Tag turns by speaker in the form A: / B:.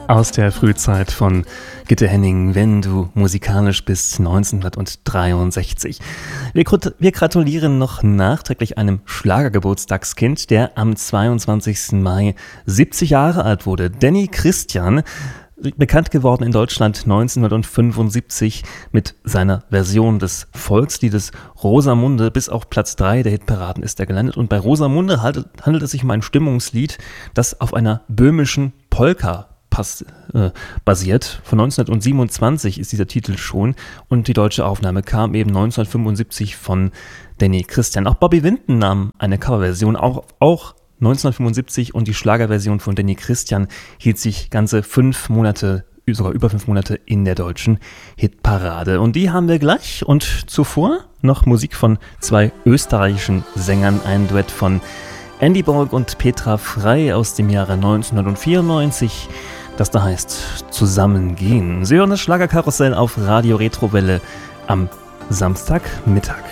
A: Aus der Frühzeit von Gitte Henning, wenn du musikalisch bist, 1963. Wir gratulieren noch nachträglich einem Schlagergeburtstagskind, der am 22. Mai 70 Jahre alt wurde. Danny Christian, bekannt geworden in Deutschland 1975 mit seiner Version des Volksliedes Rosamunde. Bis auf Platz 3 der Hitparaden ist er gelandet. Und bei Rosamunde handelt es sich um ein Stimmungslied, das auf einer böhmischen Polka basiert. Von 1927 ist dieser Titel schon und die deutsche Aufnahme kam eben 1975 von Danny Christian. Auch Bobby Vinton nahm eine Coverversion, auch 1975, und die Schlagerversion von Danny Christian hielt sich ganze 5 Monate, sogar über 5 Monate in der deutschen Hitparade. Und die haben wir gleich. Und zuvor noch Musik von 2 österreichischen Sängern, ein Duett von Andy Borg und Petra Frey aus dem Jahre 1994, das da heißt Zusammengehen. Sie hören das Schlagerkarussell auf Radio Retrowelle am Samstagmittag.